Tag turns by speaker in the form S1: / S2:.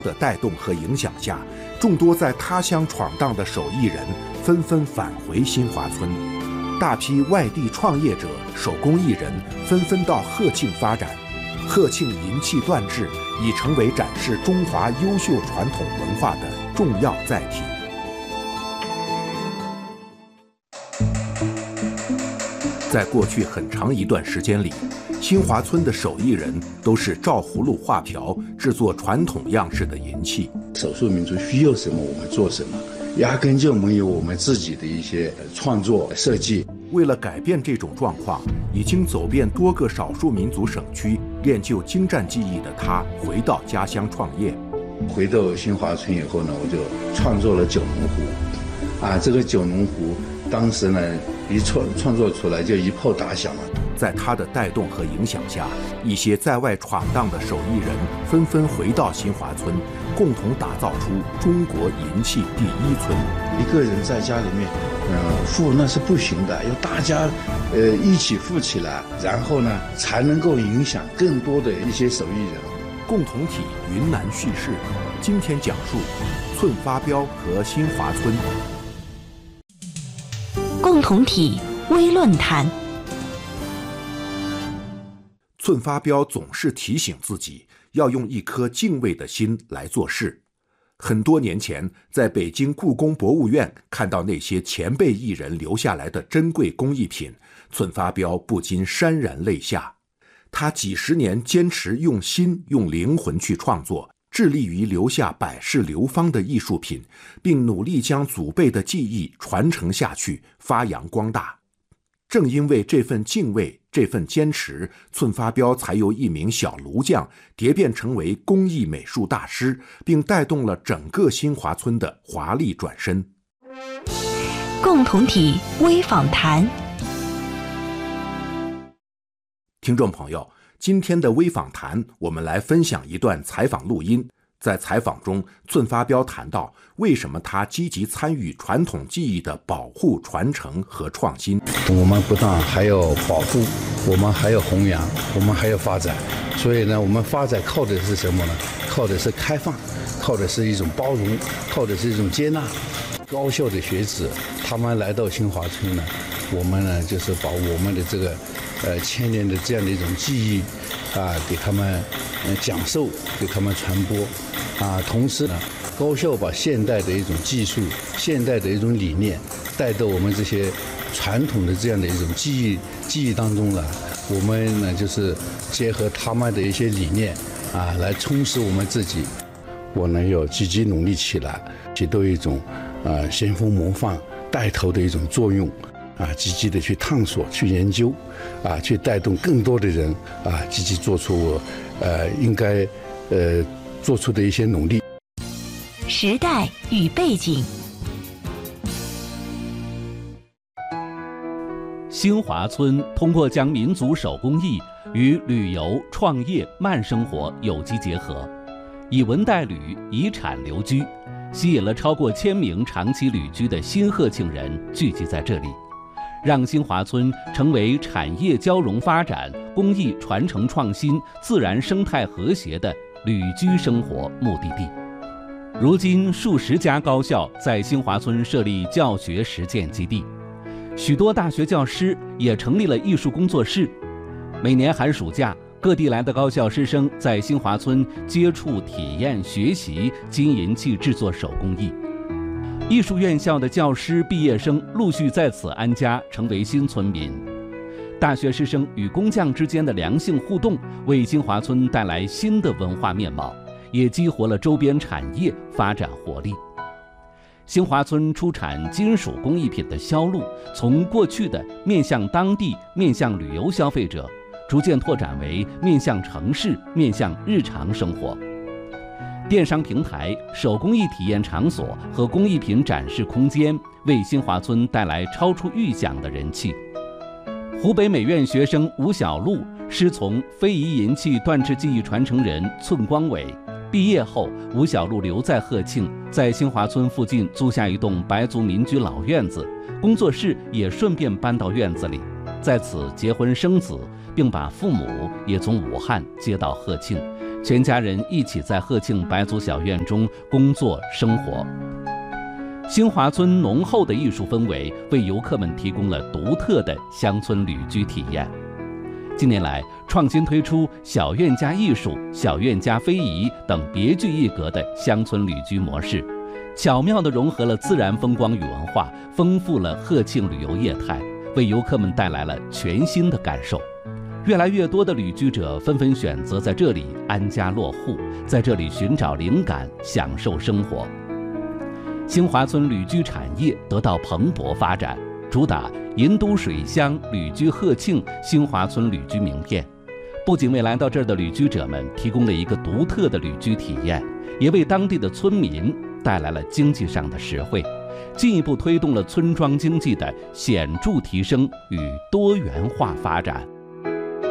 S1: 的带动和影响下，众多在他乡闯荡的手艺人纷纷返回新华村，大批外地创业者、手工艺人纷纷到鹤庆发展。鹤庆银器锻制已成为展示中华优秀传统文化的重要载体。在过去很长一段时间里，新华村的手艺人都是照葫芦画瓢制作传统样式的银器。
S2: 少数民族需要什么我们做什么，压根就没有我们自己的一些创作设计。
S1: 为了改变这种状况，已经走遍多个少数民族省区练就精湛技艺的他，回到家乡创业。
S2: 回到新华村以后呢，我就创作了九龙壶。这个九龙壶当时呢一创作出来就一炮打响了。
S1: 在他的带动和影响下，一些在外闯荡的手艺人纷纷回到新华村，共同打造出中国银器第一村。
S2: 一个人在家里面富那是不行的，要大家一起富起来，然后呢才能够影响更多的一些手艺人。
S1: 共同体云南叙事，今天讲述寸发标和新华村。
S3: 共同体微论坛。
S1: 寸发标总是提醒自己要用一颗敬畏的心来做事。很多年前，在北京故宫博物院看到那些前辈艺人留下来的珍贵工艺品，寸发标不禁潸然泪下。他几十年坚持用心用灵魂去创作，致力于留下百世流芳的艺术品，并努力将祖辈的技艺传承下去，发扬光大。正因为这份敬畏，这份坚持，寸发标才由一名小炉匠蝶变成为工艺美术大师，并带动了整个新华村的华丽转身。
S3: 共同体微访谈。
S1: 听众朋友，今天的微访谈，我们来分享一段采访录音。在采访中，寸发标谈到为什么他积极参与传统技艺的保护、传承和创新。
S2: 我们不但还要保护，我们还要弘扬，我们还要发展。所以呢，我们发展靠的是什么呢？靠的是开放，靠的是一种包容，靠的是一种接纳。高校的学子，他们来到新华村呢，我们呢就是把我们的这个千年的这样的一种技艺给他们讲授，给他们传播同时呢，高校把现代的一种技术、现代的一种理念带到我们这些传统的这样的一种技艺当中了。我们呢就是结合他们的一些理念来充实我们自己。我呢要积极努力起来，起到一种先锋模范、带头的一种作用。积极的去探索、去研究，去带动更多的人积极做出应该做出的一些努力。
S3: 时代与背景。
S4: 新华村通过将民族手工艺与旅游、创业、慢生活有机结合，以文代旅、以产留居，吸引了超过1000名长期旅居的新鹤庆人聚集在这里，让新华村成为产业交融发展、工艺传承创新、自然生态和谐的旅居生活目的地。如今，数十家高校在新华村设立教学实践基地，许多大学教师也成立了艺术工作室。每年寒暑假，各地来的高校师生在新华村接触、体验、学习金银器制作手工艺。艺术院校的教师毕业生陆续在此安家，成为新村民。大学师生与工匠之间的良性互动，为新华村带来新的文化面貌，也激活了周边产业发展活力。新华村出产金属工艺品的销路，从过去的面向当地、面向旅游消费者，逐渐拓展为面向城市、面向日常生活。电商平台、手工艺体验场所和工艺品展示空间，为新华村带来超出预想的人气。湖北美院学生吴小璐师从非遗银器锻制技艺传承人寸光伟，毕业后，吴小璐留在鹤庆，在新华村附近租下一栋白族民居老院子，工作室也顺便搬到院子里，在此结婚生子，并把父母也从武汉接到鹤庆， 全家人一起在鹤庆白族小院中工作生活。新华村浓厚的艺术氛围为游客们提供了独特的乡村旅居体验。近年来，创新推出小院加艺术、小院加非遗等别具一格的乡村旅居模式，巧妙地融合了自然风光与文化，丰富了鹤庆旅游业态，为游客们带来了全新的感受。越来越多的旅居者纷纷选择在这里安家落户，在这里寻找灵感，享受生活。新华村旅居产业得到蓬勃发展，主打银都水乡旅居鹤庆新华村旅居名片，不仅为来到这儿的旅居者们提供了一个独特的旅居体验，也为当地的村民带来了经济上的实惠，进一步推动了村庄经济的显著提升与多元化发展。